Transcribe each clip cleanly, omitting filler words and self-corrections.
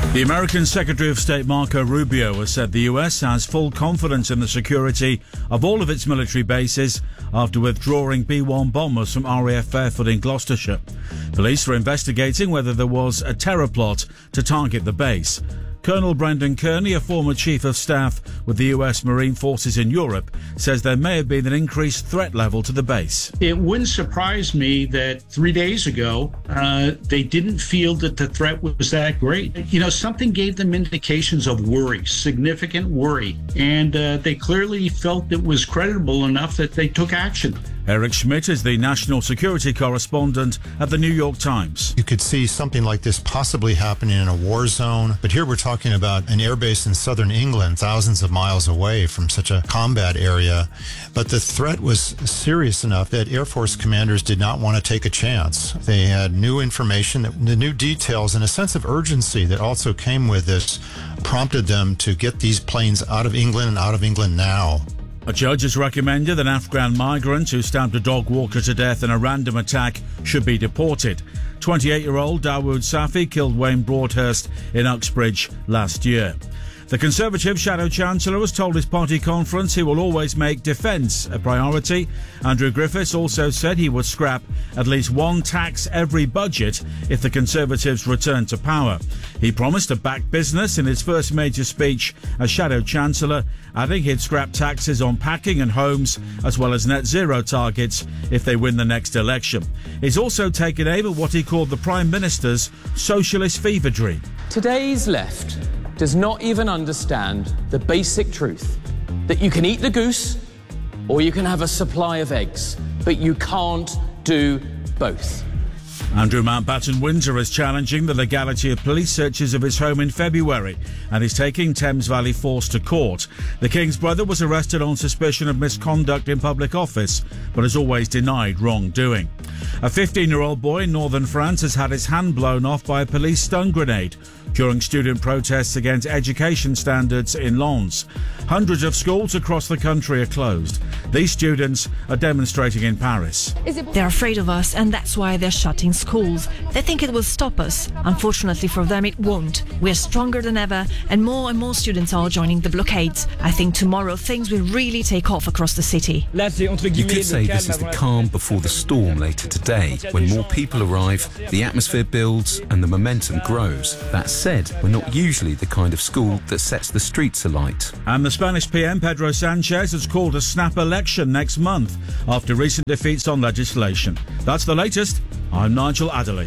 The American Secretary of State Marco Rubio has said the US has full confidence in the security of all of its military bases after withdrawing B-1 bombers from RAF Fairford in Gloucestershire. Police are investigating whether there was a terror plot to target the base. Colonel Brendan Kearney, a former chief of staff with the US Marine Forces in Europe, says there may have been an increased threat level to the base. It wouldn't surprise me that 3 days ago, they didn't feel that the threat was that great. Something gave them indications of worry, significant worry, and they clearly felt it was credible enough that they took action. Eric Schmidt is the national security correspondent at the New York Times. You could see something like this possibly happening in a war zone, but here we're talking about an airbase in southern England, thousands of miles away from such a combat area. But the threat was serious enough that Air Force commanders did not want to take a chance. They had new information, the new details, and a sense of urgency that also came with this prompted them to get these planes out of England and out of England now. A judge has recommended that an Afghan migrant who stabbed a dog walker to death in a random attack should be deported. 28-year-old Dawood Safi killed Wayne Broadhurst in Uxbridge last year. The Conservative Shadow Chancellor has told his party conference he will always make defence a priority. Andrew Griffiths also said he would scrap at least one tax every budget if the Conservatives return to power. He promised to back business in his first major speech as Shadow Chancellor, adding he'd scrap taxes on packing and homes as well as net zero targets if they win the next election. He's also taken aim at what he called the Prime Minister's socialist fever dream. Today's left does not even understand the basic truth that you can eat the goose or you can have a supply of eggs, but you can't do both. Andrew Mountbatten-Windsor is challenging the legality of police searches of his home in February and is taking Thames Valley Force to court. The King's brother was arrested on suspicion of misconduct in public office, but has always denied wrongdoing. A 15-year-old boy in northern France has had his hand blown off by a police stun grenade during student protests against education standards in Lens. Hundreds of schools across the country are closed. These students are demonstrating in Paris. They're afraid of us, and that's why they're shutting schools. They think it will stop us. Unfortunately for them, it won't. We're stronger than ever, and more students are joining the blockades. I think tomorrow things will really take off across the city. You could say this is the calm before the storm later today. When more people arrive, the atmosphere builds and the momentum grows. That said, we're not usually the kind of school that sets the streets alight. And the Spanish PM, Pedro Sanchez, has called a snap election next month after recent defeats on legislation. That's the latest. I'm Nigel Adderley.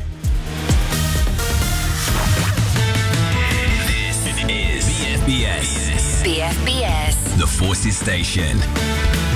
This is BFBS. The Forces Station.